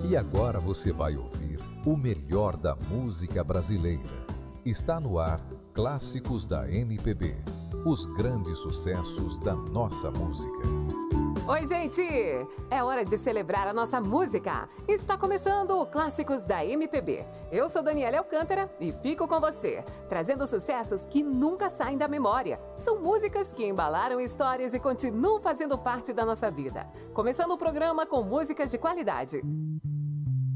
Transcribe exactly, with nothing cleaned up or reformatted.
E agora você vai ouvir o melhor da música brasileira. Está no ar Clássicos da M P B. Os grandes sucessos da nossa música. Oi, gente! É hora de celebrar a nossa música. Está começando o Clássicos da M P B. Eu sou Daniela Alcântara e fico com você, trazendo sucessos que nunca saem da memória. São músicas que embalaram histórias e continuam fazendo parte da nossa vida. Começando o programa com músicas de qualidade.